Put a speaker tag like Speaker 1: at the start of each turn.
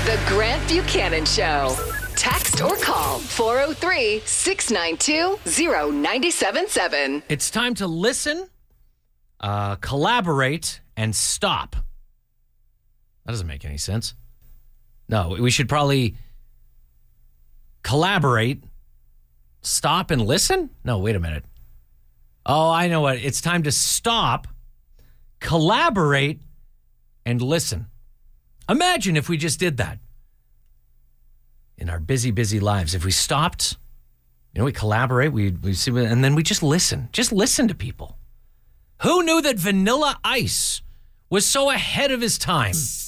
Speaker 1: The Grant Buchanan Show. Text or call 403-692-0977.
Speaker 2: It's time to listen, collaborate, and stop. That doesn't make any sense. No, we should probably collaborate, stop, and listen? No, wait a minute. Oh, I know what. It's time to stop, collaborate, and listen. Imagine if we just did that in our busy, busy lives. If we stopped, we collaborate, we see, and then we just listen. Just listen to people. Who knew that Vanilla Ice was so ahead of his time?